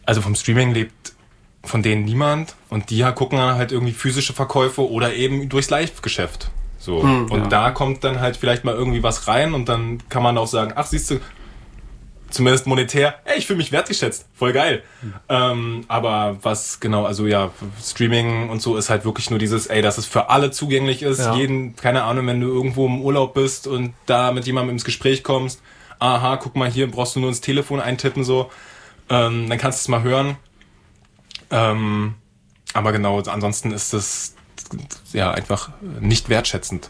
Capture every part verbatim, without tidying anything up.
also vom Streaming lebt von denen niemand und die gucken dann halt irgendwie physische Verkäufe oder eben durchs Live-Geschäft. So. Hm, und ja. da kommt dann halt vielleicht mal irgendwie was rein und dann kann man auch sagen, ach siehst du, zumindest monetär, ey, ich fühle mich wertgeschätzt, voll geil. Mhm. Ähm, aber was genau, also ja, Streaming und so ist halt wirklich nur dieses, ey, dass es für alle zugänglich ist. Ja. Jeden, keine Ahnung, wenn du irgendwo im Urlaub bist und da mit jemandem ins Gespräch kommst, aha, guck mal hier, brauchst du nur ins Telefon eintippen, so, ähm, dann kannst du es mal hören. Ähm, aber genau, ansonsten ist es ja einfach nicht wertschätzend.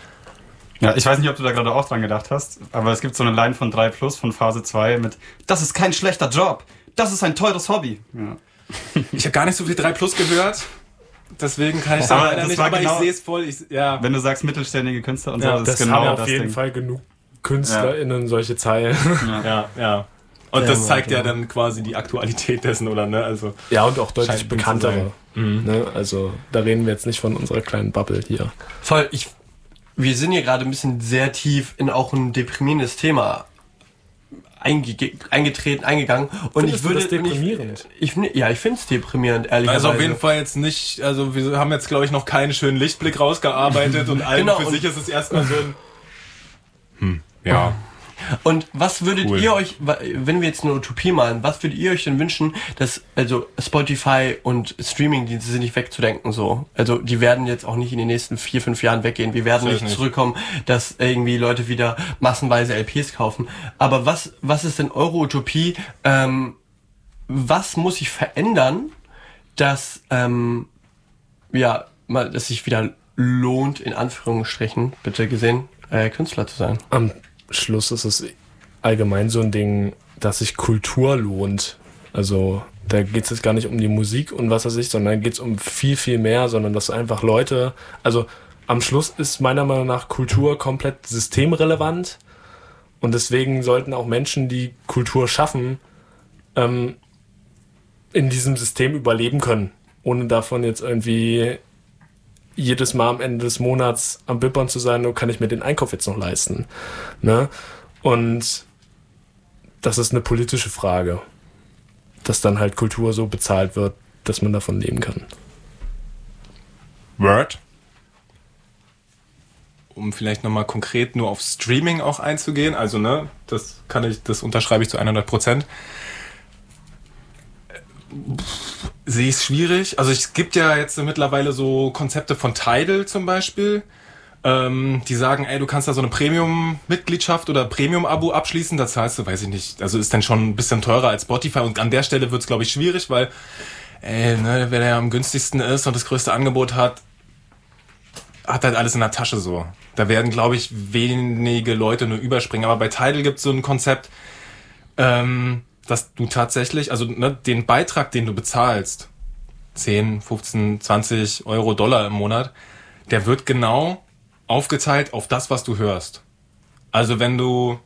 Ja, ich weiß nicht, ob du da gerade auch dran gedacht hast, aber es gibt so eine Line von drei plus von Phase zwei mit das ist kein schlechter Job, das ist ein teures Hobby. Ja. Ich habe gar nicht so viel drei plus gehört, deswegen kann ich sagen, aber, nicht, aber genau, ich sehe es voll. Ich, ja. Wenn du sagst mittelständige Künstler und ja, so, das, das genau haben auf jeden Ding. Fall genug KünstlerInnen ja. solche Zeilen. Ja, ja. ja. Und ja, das zeigt ja dann quasi die Aktualität dessen, oder ne? Also ja, und auch deutlich bekanntere. Mhm. Ne? Also da reden wir jetzt nicht von unserer kleinen Bubble hier. Voll, ich, wir sind hier gerade ein bisschen sehr tief in auch ein deprimierendes Thema einge- eingetreten, eingegangen. Und Findest ich würde du das deprimierend? Ich, ich, ja, ich finde es deprimierend, ehrlicherweise. Also auf jeden Fall jetzt nicht, also wir haben jetzt, glaube ich, noch keinen schönen Lichtblick rausgearbeitet und allen genau, für sich ist es erstmal so ein hm, ja. Und was würdet cool. ihr euch, wenn wir jetzt eine Utopie malen, was würdet ihr euch denn wünschen, dass, also Spotify und Streamingdienste sind nicht wegzudenken so. Also die werden jetzt auch nicht in den nächsten vier, fünf Jahren weggehen. Wir werden nicht, nicht zurückkommen, dass irgendwie Leute wieder massenweise L Ps kaufen. Aber was, was ist denn eure Utopie? Ähm, was muss sich verändern, dass, ähm, ja, mal, dass sich wieder lohnt, in Anführungsstrichen, bitte gesehen, äh, Künstler zu sein? Um. Schluss ist es allgemein so ein Ding, dass sich Kultur lohnt. Also da geht es jetzt gar nicht um die Musik und was weiß ich, sondern geht es um viel, viel mehr, sondern dass einfach Leute, also am Schluss ist meiner Meinung nach Kultur komplett systemrelevant und deswegen sollten auch Menschen, die Kultur schaffen, ähm, in diesem System überleben können, ohne davon jetzt irgendwie jedes Mal am Ende des Monats am Bippern zu sein, nur kann ich mir den Einkauf jetzt noch leisten. Ne? Und das ist eine politische Frage, dass dann halt Kultur so bezahlt wird, dass man davon leben kann. Word. Um vielleicht nochmal konkret nur auf Streaming auch einzugehen, also ne, das kann ich, das unterschreibe ich zu hundert Prozent. Sehe ich es schwierig. Also es gibt ja jetzt mittlerweile so Konzepte von Tidal zum Beispiel, ähm, die sagen, ey, du kannst da so eine Premium-Mitgliedschaft oder Premium-Abo abschließen, da zahlst du, weiß ich nicht, also ist dann schon ein bisschen teurer als Spotify und an der Stelle wird es, glaube ich, schwierig, weil ey, ne, wer der am günstigsten ist und das größte Angebot hat, hat halt alles in der Tasche so. Da werden, glaube ich, wenige Leute nur überspringen, aber bei Tidal gibt es so ein Konzept, ähm, dass du tatsächlich, also ne, den Beitrag, den du bezahlst, zehn, fünfzehn, zwanzig Euro, Dollar im Monat, der wird genau aufgeteilt auf das, was du hörst. Also wenn du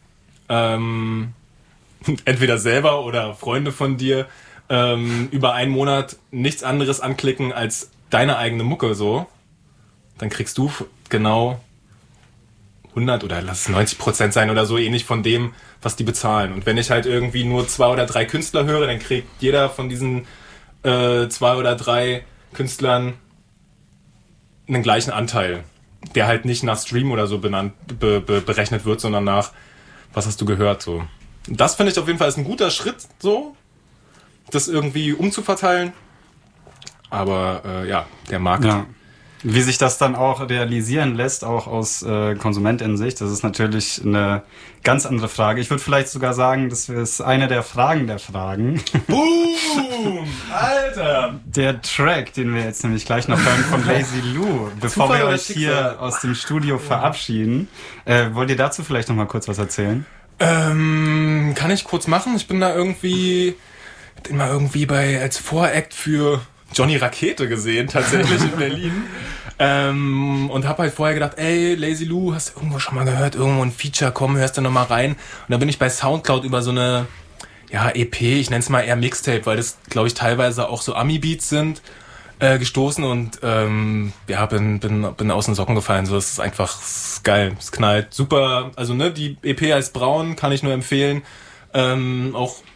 ähm, entweder selber oder Freunde von dir ähm, über einen Monat nichts anderes anklicken als deine eigene Mucke so, dann kriegst du genau hundert oder lass es neunzig Prozent sein oder so ähnlich von dem, was die bezahlen. Und wenn ich halt irgendwie nur zwei oder drei Künstler höre, dann kriegt jeder von diesen äh, zwei oder drei Künstlern einen gleichen Anteil, der halt nicht nach Stream oder so benannt, be, be, berechnet wird, sondern nach, was hast du gehört, so. Und das finde ich auf jeden Fall ist ein guter Schritt, so, das irgendwie umzuverteilen. Aber äh, ja, der Markt... Ja. Wie sich das dann auch realisieren lässt, auch aus äh, KonsumentInnen-Sicht, das ist natürlich eine ganz andere Frage. Ich würde vielleicht sogar sagen, das ist eine der Fragen der Fragen. Boom! Alter! Der Track, den wir jetzt nämlich gleich noch hören von Lazy Lou, bevor Zufall wir euch hier aus dem Studio verabschieden. Äh, wollt ihr dazu vielleicht noch mal kurz was erzählen? Ähm, kann ich kurz machen? Ich bin da irgendwie, bin mal irgendwie bei als Voract für Johnny Rakete gesehen, tatsächlich in Berlin. Ähm, und hab halt vorher gedacht, ey, Lazy Lou, hast du irgendwo schon mal gehört, irgendwo ein Feature, komm, hörst du noch mal rein. Und da bin ich bei Soundcloud über so eine, ja, E P, ich nenn's mal eher Mixtape, weil das, glaube ich, teilweise auch so Ami-Beats sind, äh, gestoßen und, ähm, ja, bin, bin, bin aus den Socken gefallen. So, das ist einfach das ist geil, es knallt super. Also, ne, die E P heißt Braun, kann ich nur empfehlen. Ähm, auch